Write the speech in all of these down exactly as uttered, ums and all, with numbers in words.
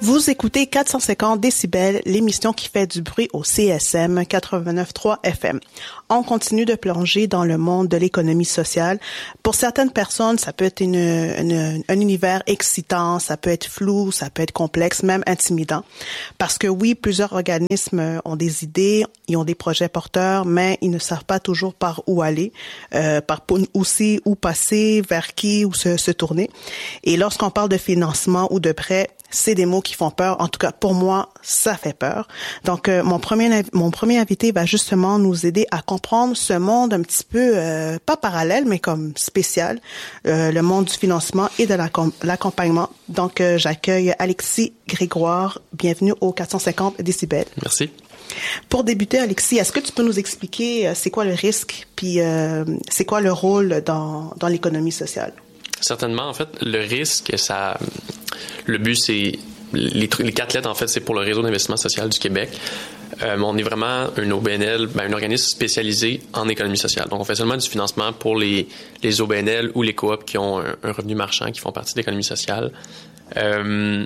Vous écoutez quatre cent cinquante décibels, l'émission qui fait du bruit au C S M quatre-vingt-neuf virgule trois F M. On continue de plonger dans le monde de l'économie sociale. Pour certaines personnes, ça peut être une, une, un univers excitant, ça peut être flou, ça peut être complexe, même intimidant. Parce que oui, plusieurs organismes ont des idées, ils ont des projets porteurs, mais ils ne savent pas toujours par où aller, euh, par aussi où passer, vers qui, où se, se tourner. Et lorsqu'on parle de financement ou de prêt, c'est des mots qui font peur. En tout cas, pour moi, ça fait peur. Donc, euh, mon premier mon premier invité va justement nous aider à comprendre ce monde un petit peu, euh, pas parallèle, mais comme spécial, euh, le monde du financement et de l'accompagnement. Donc, euh, j'accueille Alexis Grégoire. Bienvenue au quatre cent cinquante décibels. Merci. Pour débuter, Alexis, est-ce que tu peux nous expliquer euh, c'est quoi le risque, puis euh, c'est quoi le rôle dans, dans l'économie sociale? Certainement, en fait, le risque, ça, le but, c'est les, les quatre lettres, en fait, c'est pour le Réseau d'investissement social du Québec. Euh, on est vraiment un O B N L, ben, un organisme spécialisé en économie sociale. Donc, on fait seulement du financement pour les, les O B N L ou les coops qui ont un, un revenu marchand, qui font partie de l'économie sociale. Euh,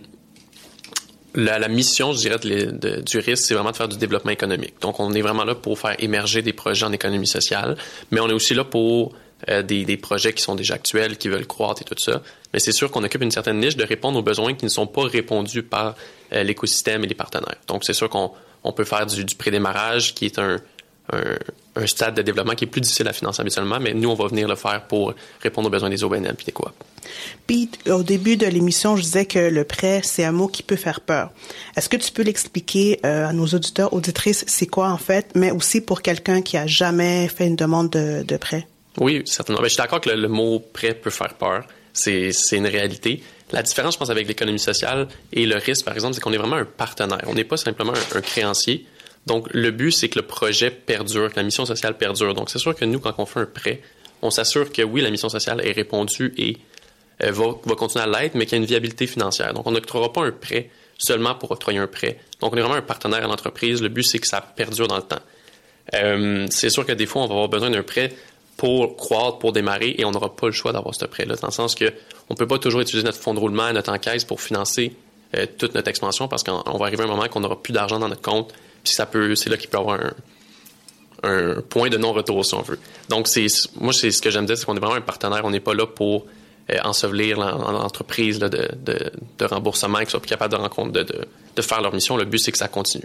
la, la mission, je dirais, de, de, du risque, c'est vraiment de faire du développement économique. Donc, on est vraiment là pour faire émerger des projets en économie sociale, mais on est aussi là pour Euh, des, des projets qui sont déjà actuels, qui veulent croître et tout ça. Mais c'est sûr qu'on occupe une certaine niche de répondre aux besoins qui ne sont pas répondus par euh, l'écosystème et les partenaires. Donc, c'est sûr qu'on on peut faire du, du prédémarrage, qui est un, un, un stade de développement qui est plus difficile à financer habituellement, mais nous, on va venir le faire pour répondre aux besoins des O B N L et des coops. Puis, au début de l'émission, je disais que le prêt, c'est un mot qui peut faire peur. Est-ce que tu peux l'expliquer euh, à nos auditeurs, auditrices, c'est quoi en fait, mais aussi pour quelqu'un qui a jamais fait une demande de, de prêt? Oui, certainement. Ben, je suis d'accord que le, le mot prêt peut faire peur. C'est, c'est une réalité. La différence, je pense, avec l'économie sociale et le risque, par exemple, c'est qu'on est vraiment un partenaire. On n'est pas simplement un, un créancier. Donc, le but, c'est que le projet perdure, que la mission sociale perdure. Donc, c'est sûr que nous, quand on fait un prêt, on s'assure que oui, la mission sociale est répondue et euh, va, va continuer à l'être, mais qu'il y a une viabilité financière. Donc, on n'octroiera pas un prêt seulement pour octroyer un prêt. Donc, on est vraiment un partenaire à l'entreprise. Le but, c'est que ça perdure dans le temps. Euh, c'est sûr que des fois, on va avoir besoin d'un prêt pour croître, pour démarrer, et on n'aura pas le choix d'avoir ce prêt-là, dans le sens que on peut pas toujours utiliser notre fonds de roulement, notre encaisse pour financer euh, toute notre expansion, parce qu'on on va arriver à un moment qu'on n'aura plus d'argent dans notre compte, puis ça peut, c'est là qu'il peut y avoir un, un point de non-retour, si on veut. Donc, c'est, moi, c'est ce que j'aime dire, c'est qu'on est vraiment un partenaire, on n'est pas là pour euh, ensevelir l'entreprise là, de, de, de remboursement, qu'ils soient plus capables de, rencontre, de, de, de faire leur mission. Le but, c'est que ça continue.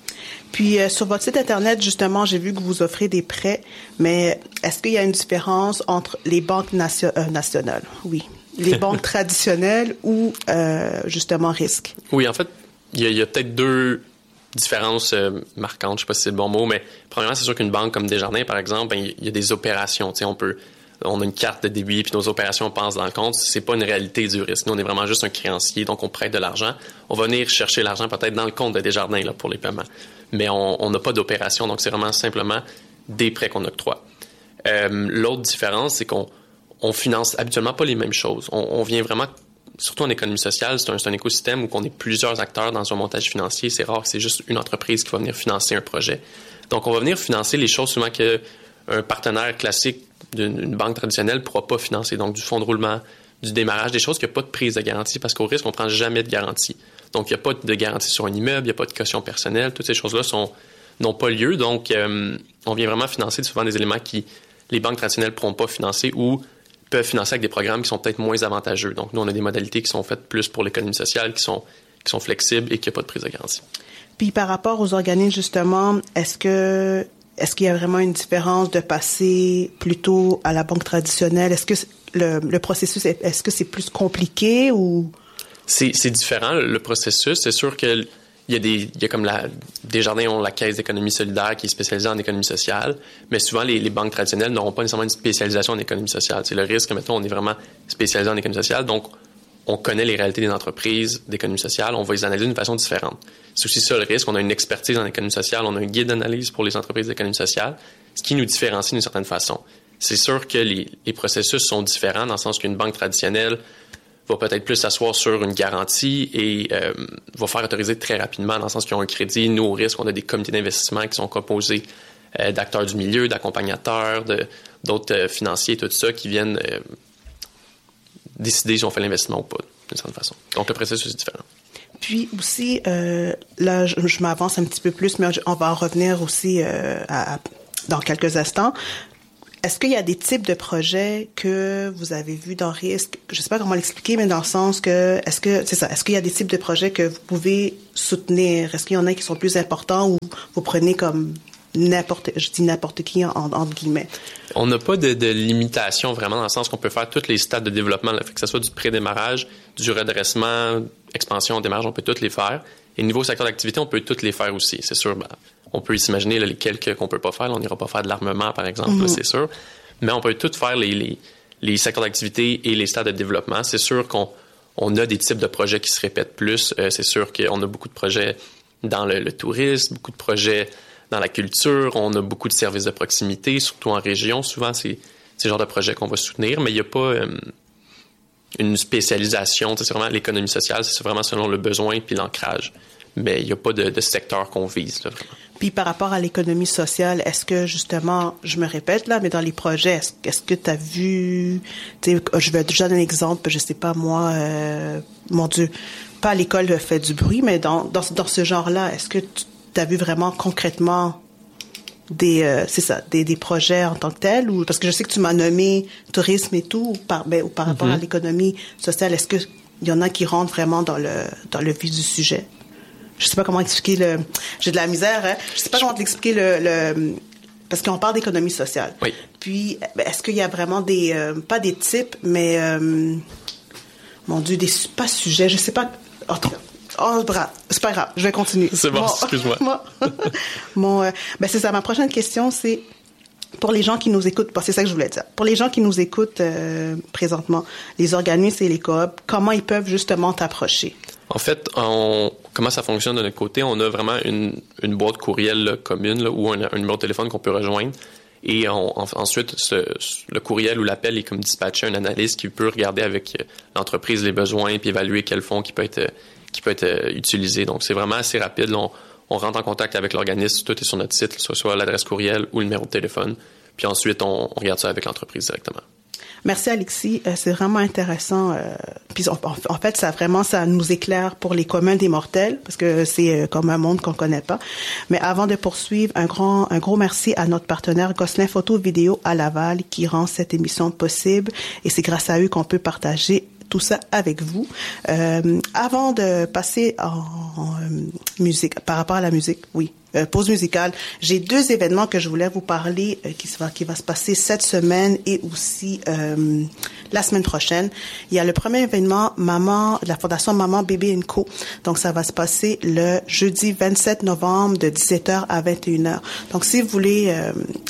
Puis, euh, sur votre site Internet, justement, j'ai vu que vous offrez des prêts, mais est-ce qu'il y a une différence entre les banques nation- euh, nationales, oui, les banques traditionnelles ou, euh, justement, risque? Oui, en fait, il y a, il y a peut-être deux différences euh, marquantes, je ne sais pas si c'est le bon mot, mais premièrement, c'est sûr qu'une banque comme Desjardins, par exemple, ben, il y a des opérations, tu sais, on peut... On a une carte de débit, puis nos opérations passent dans le compte. C'est pas une réalité du risque. Nous, on est vraiment juste un créancier, donc on prête de l'argent. On va venir chercher l'argent peut-être dans le compte de Desjardins là, pour les paiements. Mais on n'a pas d'opération, donc c'est vraiment simplement des prêts qu'on octroie. Euh, l'autre différence, c'est qu'on on finance habituellement pas les mêmes choses. On, on vient vraiment, surtout en économie sociale, c'est un, c'est un écosystème où on est plusieurs acteurs dans un montage financier. C'est rare que c'est juste une entreprise qui va venir financer un projet. Donc, on va venir financer les choses souvent que un partenaire classique d'une banque traditionnelle ne pourra pas financer. Donc, du fonds de roulement, du démarrage, des choses qui n'ont pas de prise de garantie, parce qu'au risque, on ne prend jamais de garantie. Donc, il n'y a pas de garantie sur un immeuble, il n'y a pas de caution personnelle. Toutes ces choses-là sont, n'ont pas lieu. Donc, euh, on vient vraiment financer souvent des éléments qui les banques traditionnelles ne pourront pas financer ou peuvent financer avec des programmes qui sont peut-être moins avantageux. Donc, nous, on a des modalités qui sont faites plus pour l'économie sociale, qui sont, qui sont flexibles et qui n'ont pas de prise de garantie. Puis, par rapport aux organismes, justement, est-ce que... Est-ce qu'il y a vraiment une différence de passer plutôt à la banque traditionnelle? Est-ce que le, le processus, est, est-ce que c'est plus compliqué ou? C'est, c'est différent, le processus. C'est sûr qu'il y a des, il y a comme la, Desjardins ont la Caisse d'économie solidaire qui est spécialisée en économie sociale, mais souvent les, les banques traditionnelles n'auront pas nécessairement une spécialisation en économie sociale. C'est le risque, mettons, on est vraiment spécialisé en économie sociale, donc on connaît les réalités des entreprises d'économie sociale, on va les analyser d'une façon différente. C'est aussi ça le risque. On a une expertise en économie sociale, on a un guide d'analyse pour les entreprises d'économie sociale, ce qui nous différencie d'une certaine façon. C'est sûr que les, les processus sont différents dans le sens qu'une banque traditionnelle va peut-être plus s'asseoir sur une garantie et euh, va faire autoriser très rapidement dans le sens qu'ils ont un crédit. Nous, au risque, on a des comités d'investissement qui sont composés euh, d'acteurs du milieu, d'accompagnateurs, de, d'autres euh, financiers, tout ça, qui viennent euh, décider si on fait l'investissement ou pas, d'une certaine façon. Donc, le processus est différent. Puis aussi, euh, là, je, je m'avance un petit peu plus, mais on va en revenir aussi euh, à, à, dans quelques instants. Est-ce qu'il y a des types de projets que vous avez vus dans Risque? Je ne sais pas comment l'expliquer, mais dans le sens que, est-ce que, c'est ça, est-ce qu'il y a des types de projets que vous pouvez soutenir? Est-ce qu'il y en a qui sont plus importants ou vous prenez comme n'importe, je dis n'importe qui en, entre guillemets? On n'a pas de, de limitation vraiment dans le sens qu'on peut faire tous les stades de développement, là, que ce soit du pré-démarrage, du redressement, expansion, démarrage, on peut tous les faire. Et niveau secteur d'activité, on peut tous les faire aussi. C'est sûr, ben, on peut s'imaginer là, les quelques qu'on peut pas faire. Là, on n'ira pas faire de l'armement, par exemple, mm-hmm. là, c'est sûr. Mais on peut tous faire les, les, les secteurs d'activité et les stades de développement. C'est sûr qu'on on a des types de projets qui se répètent plus. Euh, c'est sûr qu'on a beaucoup de projets dans le, le tourisme, beaucoup de projets dans la culture. On a beaucoup de services de proximité, surtout en région. Souvent, c'est, c'est le genre de projet qu'on va soutenir, mais il n'y a pas euh, une spécialisation. C'est vraiment l'économie sociale, c'est vraiment selon le besoin puis l'ancrage. Mais il n'y a pas de, de secteur qu'on vise, là, vraiment. Puis par rapport à l'économie sociale, est-ce que justement, je me répète là, mais dans les projets, est-ce, est-ce que tu as vu, tu sais, je vais déjà donner un exemple, je sais pas moi, euh, mon Dieu, pas à l'école fait du bruit, mais dans, dans, dans ce genre-là, est-ce que tu as vu vraiment concrètement des, euh, c'est ça, des, des projets en tant que tels, ou parce que je sais que tu m'as nommé tourisme et tout, ou par, ben, ou par rapport mm-hmm. à l'économie sociale, est-ce que il y en a qui rentrent vraiment dans le, dans le vif du sujet? Je sais pas comment expliquer le... J'ai de la misère, hein? Je sais pas comment expliquer le... le... Parce qu'on parle d'économie sociale. Oui. Puis, est-ce qu'il y a vraiment des... Euh, pas des types, mais... Euh, mon Dieu, des... Pas sujets, je sais pas... Oh, oh bravo, c'est pas grave, je vais continuer. C'est bon, bon excuse-moi. Mon, euh, ben c'est ça, ma prochaine question, c'est... Pour les gens qui nous écoutent, bon, c'est ça que je voulais dire. Pour les gens qui nous écoutent euh, présentement, les organismes et les coops, comment ils peuvent justement t'approcher? En fait, on, comment ça fonctionne de notre côté? On a vraiment une, une boîte courriel là, commune là, ou un, un numéro de téléphone qu'on peut rejoindre. Et on, en, ensuite, ce, le courriel ou l'appel est comme dispatché à un analyste qui peut regarder avec l'entreprise les besoins puis évaluer quel fonds qui peut être, qui peut être utilisé. Donc, c'est vraiment assez rapide. Là, on, on rentre en contact avec l'organisme. Tout est sur notre site, que ce soit l'adresse courriel ou le numéro de téléphone. Puis ensuite, on, on regarde ça avec l'entreprise directement. Merci Alexis, euh, c'est vraiment intéressant. Euh, puis on, en fait, ça vraiment ça nous éclaire pour les communs des mortels parce que c'est euh, comme un monde qu'on connaît pas. Mais avant de poursuivre, un grand un gros merci à notre partenaire Gosselin Photo Vidéo à Laval qui rend cette émission possible et c'est grâce à eux qu'on peut partager tout ça avec vous. Euh, avant de passer en, en euh, musique, par rapport à la musique, oui. Euh, pause musicale. J'ai deux événements que je voulais vous parler euh, qui va qui va se passer cette semaine et aussi euh, la semaine prochaine. Il y a le premier événement Maman de la Fondation Maman Bébé and Co. Donc ça va se passer le jeudi vingt-sept novembre de dix-sept heures à vingt et une heures. Donc si vous voulez euh,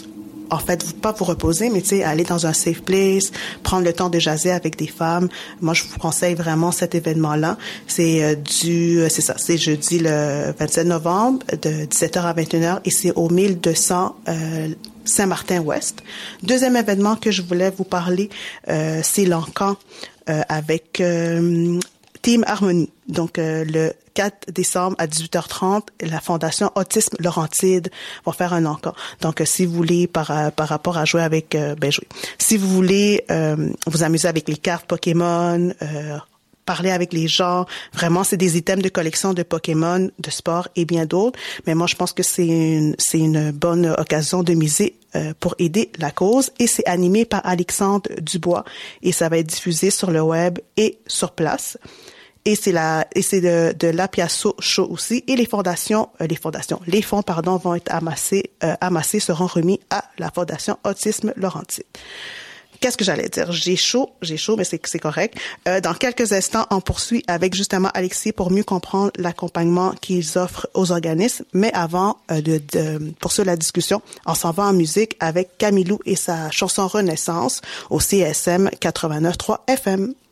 en fait, vous pas vous reposer, mais tu sais, aller dans un safe place, prendre le temps de jaser avec des femmes. Moi, je vous conseille vraiment cet événement-là. C'est euh, du, c'est ça, c'est jeudi le vingt-sept novembre de dix-sept heures à vingt et une heures et c'est au mille deux cents euh, Saint-Martin-Ouest. Deuxième événement que je voulais vous parler, euh, c'est l'Encan euh, avec euh, Team Harmonie. Donc, euh, le quatre décembre à dix-huit heures trente, la Fondation Autisme Laurentide va faire un encan. Donc, euh, si vous voulez, par, euh, par rapport à jouer avec, euh, ben jouer. Si vous voulez euh, vous amuser avec les cartes Pokémon, euh, parler avec les gens, vraiment, c'est des items de collection de Pokémon, de sport et bien d'autres. Mais moi, je pense que c'est une, c'est une bonne occasion de miser euh, pour aider la cause. Et c'est animé par Alexandre Dubois et ça va être diffusé sur le web et sur place. Et c'est la, et c'est de, de l'Apiasso Show aussi. Et les fondations, euh, les fondations, les fonds, pardon, vont être amassés, euh, amassés, seront remis à la Fondation Autisme Laurentide. Qu'est-ce que j'allais dire? J'ai chaud, j'ai chaud, mais c'est, c'est correct. Euh, dans quelques instants, on poursuit avec justement Alexis pour mieux comprendre l'accompagnement qu'ils offrent aux organismes. Mais avant euh, de, de poursuivre la discussion, on s'en va en musique avec Camilou et sa chanson Renaissance au C S M quatre-vingt-neuf point trois F M.